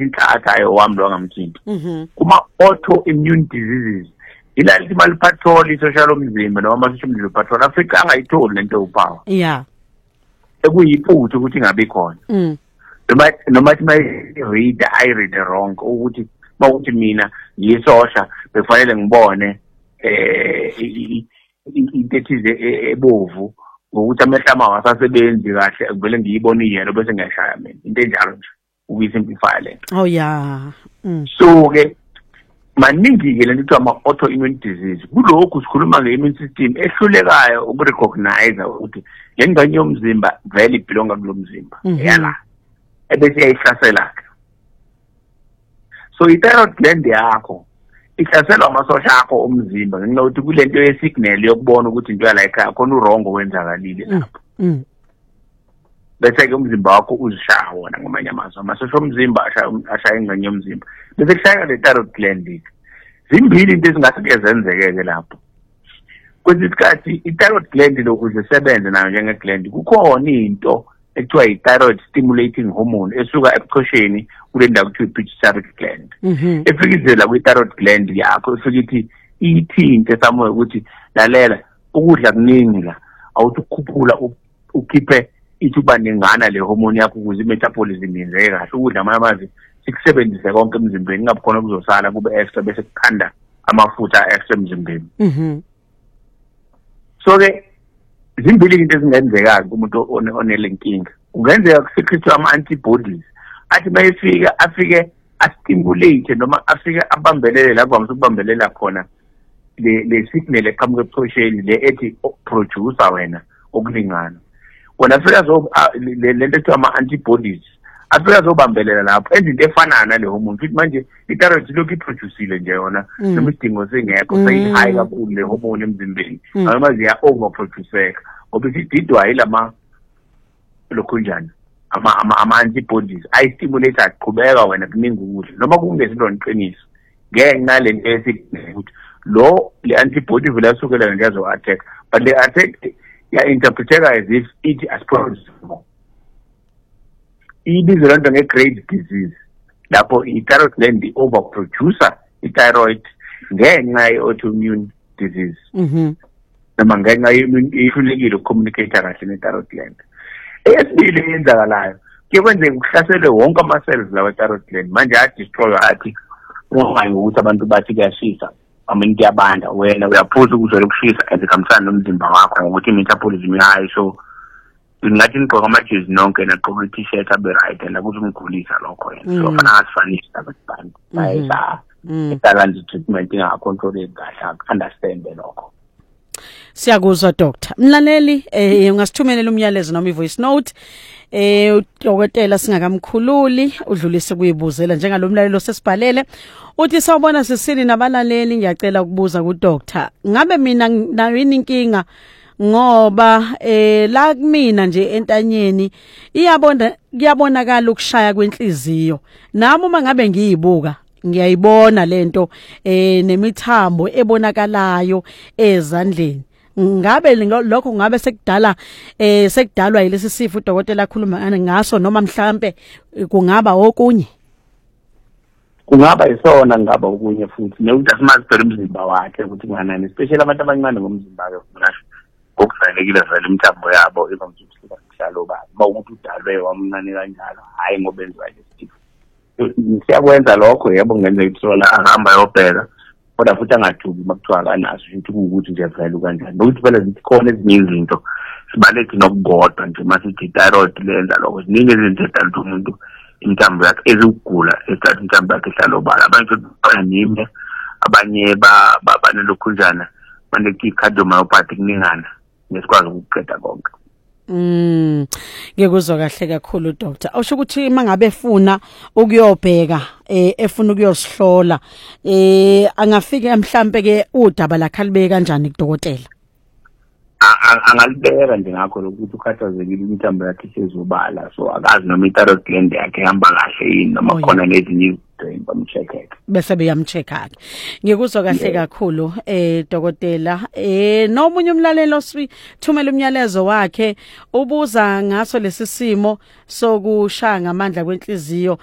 inhlathayo wami lo ngamthinta kuma autoimmune diseases ilalithi malipatrol social umzimba noma amasosha omzimba patrol Africa angayitholi lento upower ekuyiphuthu ukuthi ngabe khona nomathi read I read wrong ukuthi mawuthi mina yisosha befanele ngibone into ethize ebovu ngokuthi amehla awasasebenzi kahle akuvele ngiyibone yena bese ngiyashaya mina into enjalo nje ukuyisimplify lento so ke maningi ke lento ama autoimmune disease kulokhu sikhuluma nge-immune system ehlulekayo ukurecognize ukuthi lengane yomzimba vele ibelonga kulo mzimba yala ebese yayihlasela so i-thyroid gland yakho ihlaselwa amasosha akho omzimba ngenxa ukuthi kulento ye-signal yokubona ukuthi into yala ekhaya khona urongo wenzakalile lapho bese ke umzimba wakho uzishaya wona ngamanye amazwi amasosha omzimba ashaya ingxenye yomzimba bese kushaya le thyroid gland zimbili into ezingase zenzeke lapho kwesinye isikhathi i-thyroid gland lokuze isebenze nayo njenge-gland kukhona into ekuthiwa i-thyroid stimulating hormone esuka ebuchosheni kule ndawo kuthiwa i-pituitary gland efikizela kwi-thyroid gland yakho efika ithi ithinte somewhere ukuthi lalela ukudla kuningi la awuthi ukukhuphula ukhiphe ithi ubaningana le hormone yakho ukuze i-metabolism yenzeke kahle ukudla amazi sikusebenzise konke emzimbeni ngabe khona kuzosala kube extra bese kukhanda amafutha extra emzimbeni so ke zimbili into ezingenzeka kumuntu onelenkinga ungenzeka kusekhithwa ama-antibodies athi mayefika afike astimulate noma afike abambelele la kuvamisa ukubambelela khona le signal eqhamuka ebuchosheni le ethi producer wena okulingana wona afika lento ekuthiwa ama-antibodies afika azobambelela lapho enza into efana nale hormone futhi manje i-thyroid ilokhu iproducile nje yona noma isidingo singekho seyi-high kakhulu le hormone emzimbeni noma ziya-overproduceka ngoba isididwa yilama lokhunjani ama-antibodies ayistimulate aqhubeka wena kuningi ukudla noma kungesilona iqiniso ngenxa lento esithi lo le-antibody vele yasukela nje yazo-attack but le attack ya-interpreteka as if ithi asiproduce more ibizwa loo nto nge-Graves' disease lapho i-thyroid gland i-overproducer i-thyroid ngenxa ye-autoimmune disease noma ngenxa ihlulekile ukucommunicate kahle ne-thyroid gland eyesibili eyenzakalayo kuye kwenzeka kuhlaselwe wonke ama-cells lawa e-thyroid gland manje adestroy athi ungayi ngokuthi abantu bathi kuyashisa into yabanda wena uyaphuza ukuzwa lokushisa and kuhambisana nomzimba wakho ngokuthi i-metabolism yayo so ngathi nigqoka amajezi nonke nagqoka i-t-shirt abe right and akuthi umgulisa lokho yena so fana asifanisi abantu bayisa i-balance treatment ingacontroleki kahle understand lokho. Siyakuzwa Dr. Mlaleli ungasithumelela umyalezo noma i-voice note udokotela singakamkhululi udlulise kuyibuzela njengalomlalelo sesibhalele uthi sawubona sisini nabalaleli ngiyacela ukubuza ku Dr. Ngabe mina nayo inkinga ngoba la kumina nje entanyeni kuyabonakala ukushaya kwenhliziyo nami uma ngabe ngiyibuka ngiyayibona lento nemithambo ebonakalayo ezandleni ngabe lokho ngabe sekudalwa yilesi sifo udokotela akhuluma ngaso noma mhlambe kungaba okunye kungaba isona ngaba okunye futhi nekuthi asimazi umzimba wakhe ukuthi nganani especially abantu abancane ngomzimba wakhe ngasho ngokufanelekile vele imithambo yabo ibamzubisela kuhlalo bani mawukuthi udalwe wamncane kanjalo hayi ngoba enziwa lesifo siyakwenza lokho yebo ngenze ithola ahamba yobheka kodwa futhi angathuki makuthiwa kanaso ukuthi ukuthi nje vele kanjani nokuthi phela zithi khona ezinye izinto sibaleki nokugodwa nje masithi thyroid lenza lokho ziningi izinto ezidala umuntu imithambo yakhe ezugula esathi imithambo yakhe ihlalo bala abanye bananime abanye banelokhunjana banethi cardiomyopathy kuningana nesikwazi ukuqeda konke. Ngikuzwa kahle kakhulu Dr. Awusho ukuthi mangabe efuna ukuyobheka efuna ukuyosihlola angafike mhlambe ke udaba lakhe libe kanjani kudokotela angalibeka nje ngakho lokuthi ukhathazekile imithambo yakhe isezobala so akazi noma i-thyroid gland yakhe ihamba kahle yini noma khona nezinye bamcheck bese beyamcheck ke ngikuzwa kahle kakhulu dokotela nomunye umlaleli osithumela umyalezo wakhe ubuza ngaso lesi simo sokushaya ngamandla kwenhliziyo